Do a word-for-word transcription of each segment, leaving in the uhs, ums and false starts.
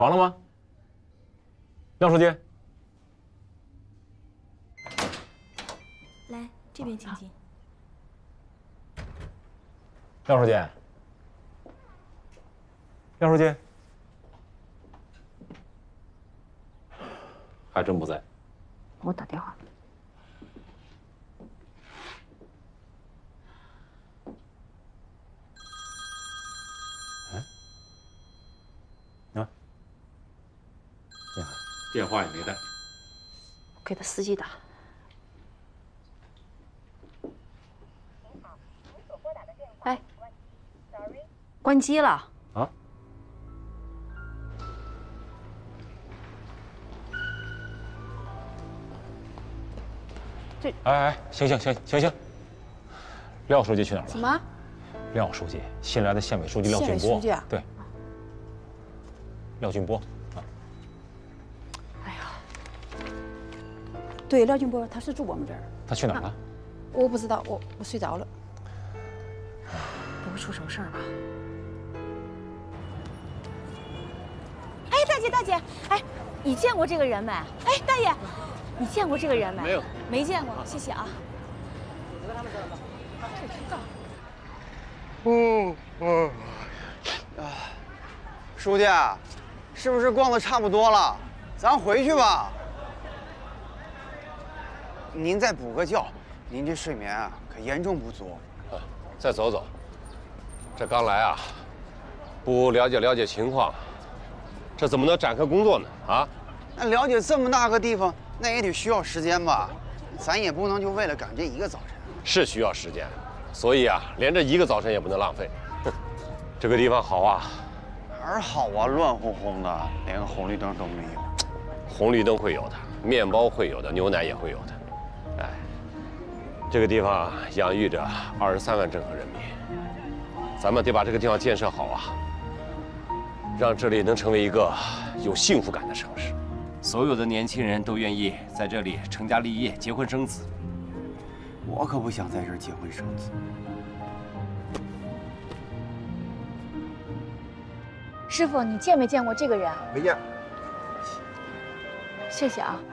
好了吗？廖书记， 来这边请进。 廖书记，廖书记，还真不在。 我打电话。 电话也没带， 我给他司机打。哎，关机了啊？ 这…… 哎哎，行行行行行，廖书记去哪儿了？ 什么？ 廖书记，新来的县委书记廖俊波。 县委书记啊？ 对，廖俊波。 对，廖俊波他是住我们这儿。 他去哪儿了？ 我不知道，我我睡着了。 不会出什么事儿吧？ 哎，大姐大姐，哎，你见过这个人没？哎，大爷，你见过这个人没？ 没有， 没见过，谢谢啊。 嗯嗯啊，书记，是不是逛的差不多了？咱回去吧。 您再补个觉，您这睡眠啊可严重不足。 啊，再走走。这刚来啊，不了解了解情况，这怎么能展开工作呢？啊？ 那了解这么大个地方，那也得需要时间吧？咱也不能就为了赶这一个早晨。 是需要时间，所以啊，连这一个早晨也不能浪费。哼，这个地方好啊， 哪儿好啊？乱哄哄的，连个红绿灯都没有。 红绿灯会有的，面包会有的，牛奶也会有的。 哎，这个地方养育着二十三万郑和人民，咱们得把这个地方建设好啊，让这里能成为一个有幸福感的城市。所有的年轻人都愿意在这里成家立业、结婚生子。 我可不想在这儿结婚生子。 师傅，你见没见过这个人？ 没见。 谢谢啊。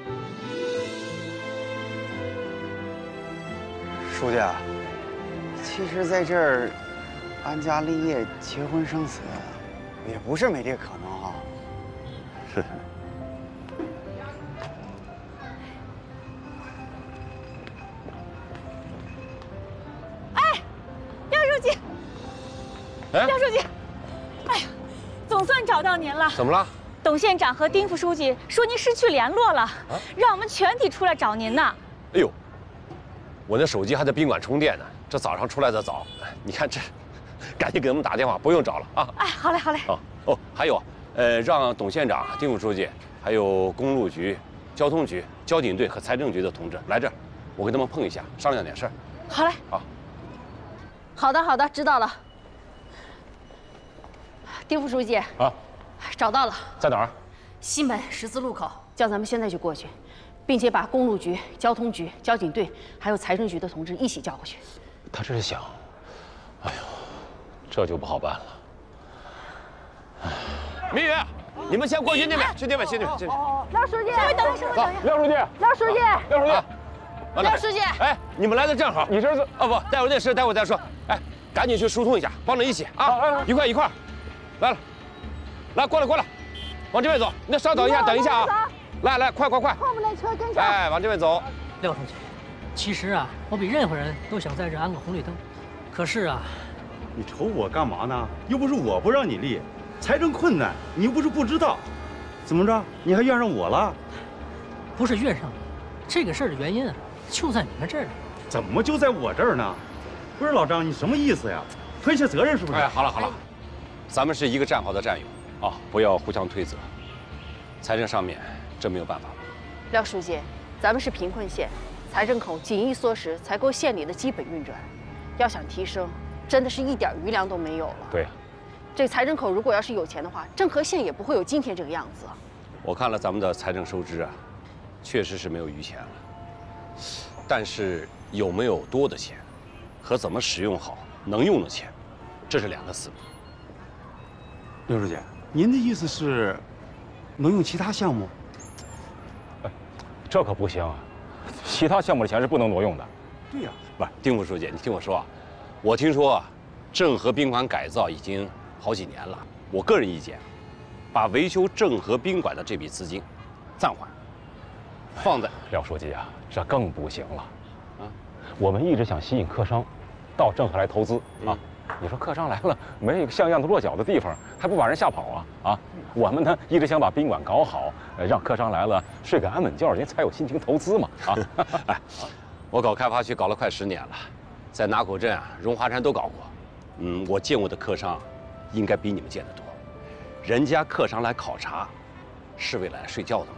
书记，其实在这儿安家立业、结婚生子，也不是没这可能啊。是。 哎，廖书记， 哎， 廖书记，哎呀，总算找到您了。 怎么了？ 董县长和丁副书记说您失去联络了，啊、让我们全体出来找您呢。 哎呦！ 我那手机还在宾馆充电呢，这早上出来的早，你看这，赶紧给我们打电话，不用找了啊！ 哎，好嘞，好嘞。 啊哦，还有，呃，让董县长、丁副书记，还有公路局、交通局、交警队和财政局的同志来这儿，我跟他们碰一下，商量点事儿。 好嘞。 啊。 好的，好的，知道了。丁副书记啊， 找到了， 在哪儿？ 西门十字路口，叫咱们现在就过去。 并且把公路局、交通局、交警队还有财政局的同志一起叫过去。 他这是想，哎呦，这就不好办了。 哎，明宇，你们先过去那边，去那边，去那边，去那边。 廖书记，稍微等一下，稍微等一下。 廖书记， 廖书记， 廖书记， 廖书记， 哎，你们来的正好。 你这是？ 哦不，待会儿那事待会儿再说。哎，赶紧去疏通一下，帮着一起啊，一块一块。来了，来过来过来，往这边走。那稍等一下，等一下啊。 来来，快快快！ 后面那车跟上。 哎，往这边走。 廖书记，其实啊，我比任何人都想在这安个红绿灯，可是啊， 你瞅我干嘛呢？又不是我不让你立，财政困难，你又不是不知道，怎么着？你还怨上我了？ 不是怨上你，这个事儿的原因啊，就在你们这儿。 怎么就在我这儿呢？不是老张，你什么意思呀？推卸责任是不是？ 哎，好了好了，咱们是一个战壕的战友啊，不要互相推责。财政上面。 这没有办法。 廖书记，咱们是贫困县，财政口紧衣缩食才够县里的基本运转。要想提升，真的是一点余粮都没有了。 对呀， 这财政口如果要是有钱的话，郑和县也不会有今天这个样子。 我看了咱们的财政收支啊，确实是没有余钱了。但是有没有多的钱，和怎么使用好能用的钱，这是两个思路。 刘书记， 您的意思是，能用其他项目？ 这可不行，其他项目的钱是不能挪用的。 对呀， 不是，丁副书记，你听我说啊，我听说啊，郑和宾馆改造已经好几年了。我个人意见，把维修郑和宾馆的这笔资金暂缓，放在廖书记啊，这更不行了。啊，我们一直想吸引客商到郑和来投资啊。你说客商来了，没有像样的落脚的地方，还不把人吓跑啊？啊，我们呢一直想把宾馆搞好，让客商来了睡个安稳觉，人家才有心情投资嘛。啊， 哎，我搞开发区搞了快十年了，在拿口镇、荣华山都搞过。嗯，我见过的客商，应该比你们见得多。人家客商来考察，是为了来睡觉的吗？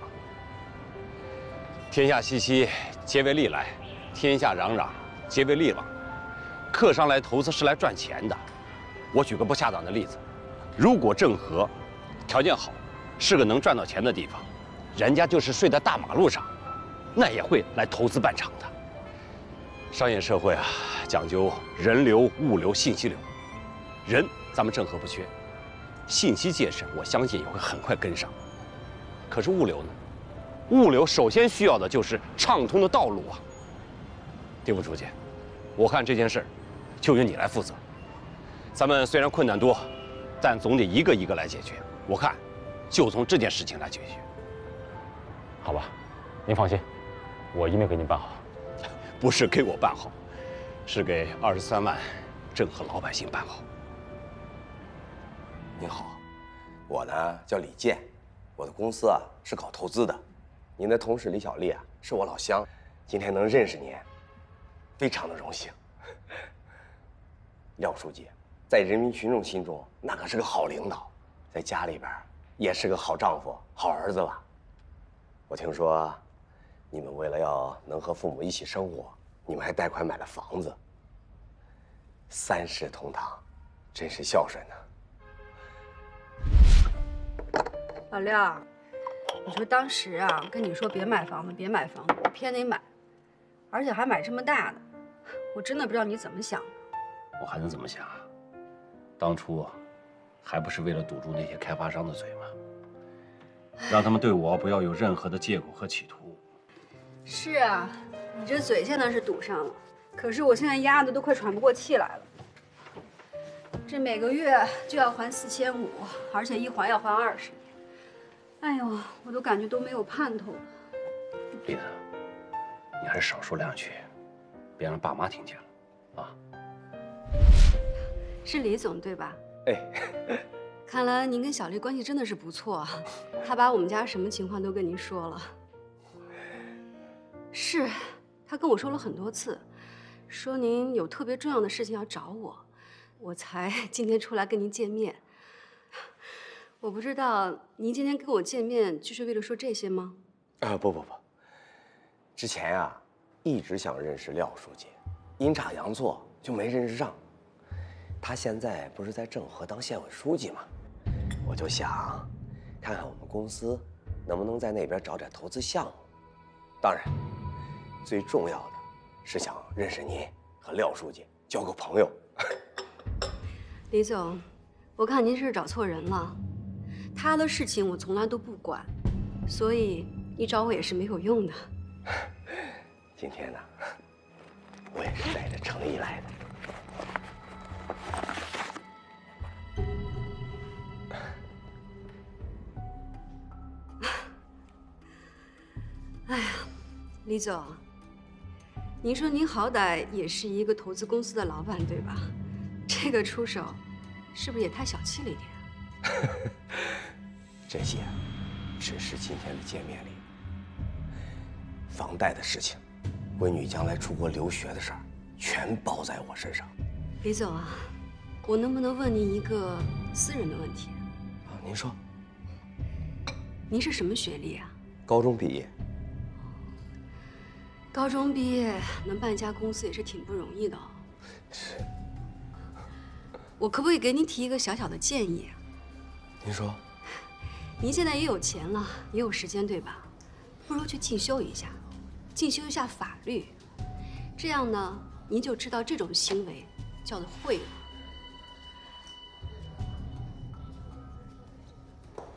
天下熙熙，皆为利来；天下攘攘，皆为利往。客商来投资是来赚钱的。我举个不恰当的例子，如果郑和条件好，是个能赚到钱的地方，人家就是睡在大马路上，那也会来投资办厂的。商业社会啊，讲究人流、物流、信息流。人咱们郑和不缺，信息建设我相信也会很快跟上。可是物流呢？物流首先需要的就是畅通的道路啊。丁副书记，我看这件事就由你来负责。咱们虽然困难多，但总得一个一个来解决。我看，就从这件事情来解决。 好吧，您放心，我一定给您办好。 不是给我办好，是给二十三万郑和老百姓办好。 您好，我呢叫李健，我的公司啊是搞投资的。您的同事李小丽啊是我老乡，今天能认识您，非常的荣幸。廖书记，在人民群众心中那可是个好领导，在家里边也是个好丈夫、好儿子了。我听说，你们为了要能和父母一起生活，你们还贷款买了房子。三世同堂，真是孝顺呢。 老廖，你说当时啊，跟你说别买房子，别买房子，我偏得买，而且还买这么大的，我真的不知道你怎么想的。 我还能怎么想啊？当初还不是为了堵住那些开发商的嘴吗？让他们对我不要有任何的借口和企图。 是啊，你这嘴现在是堵上了，可是我现在压的都快喘不过气来了。这每个月就要还四千五，而且一还要还二十年。哎呦，我都感觉都没有盼头了。 丽子，你还是少说两句，别让爸妈听见了，啊。 是李总对吧？ 哎， 看来您跟小丽关系真的是不错啊，他把我们家什么情况都跟您说了。是，他跟我说了很多次，说您有特别重要的事情要找我，我才今天出来跟您见面。我不知道您今天跟我见面就是为了说这些吗？ 啊，不不不，之前呀、啊、一直想认识廖书记，阴差阳错就没认识上。他现在不是在郑和当县委书记吗？我就想看看我们公司能不能在那边找点投资项目。当然，最重要的是想认识您和廖书记，交个朋友。 李总，我看您是找错人了。他的事情我从来都不管，所以你找我也是没有用的。 今天呢，我也是带着诚意来的。 哎呀，李总，您说您好歹也是一个投资公司的老板，对吧？这个出手，是不是也太小气了一点啊？ 这些只是今天的见面礼。房贷的事情，闺女将来出国留学的事儿，全包在我身上。 李总啊，我能不能问您一个私人的问题？ 啊，您说。 您是什么学历啊？ 高中毕业。 高中毕业能办一家公司也是挺不容易的哦。 是。 我可不可以给您提一个小小的建议啊？ 您说。 您现在也有钱了，也有时间，对吧？不如去进修一下，进修一下法律，这样呢，您就知道这种行为叫做贿赂。